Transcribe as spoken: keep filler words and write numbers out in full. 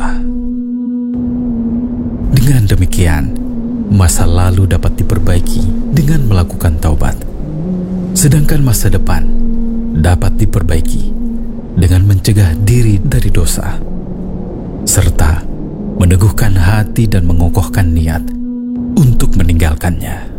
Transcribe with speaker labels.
Speaker 1: Allah. Dengan demikian, masa lalu dapat diperbaiki dengan melakukan taubat, sedangkan masa depan dapat diperbaiki dengan mencegah diri dari dosa, serta meneguhkan hati dan mengokohkan niat untuk meninggalkannya.